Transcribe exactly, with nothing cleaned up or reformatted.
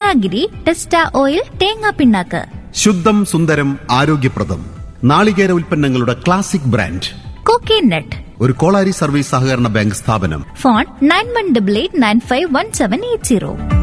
വിനാഗിരി, ടെസ്റ്റ ഓയിൽ, തേങ്ങാ പിണ്ണാക്ക്. ശുദ്ധം സുന്ദരം ആരോഗ്യപ്രദം നാളികേര ഉൽപ്പന്നങ്ങളുടെ ക്ലാസിക് ബ്രാൻഡ് കോക്കനട്ട്. ഒരു കോളാരി സർവീസ് സഹകരണ ബാങ്ക് സ്ഥാപനം. Phone nine one double eight nine five one seven eight zero.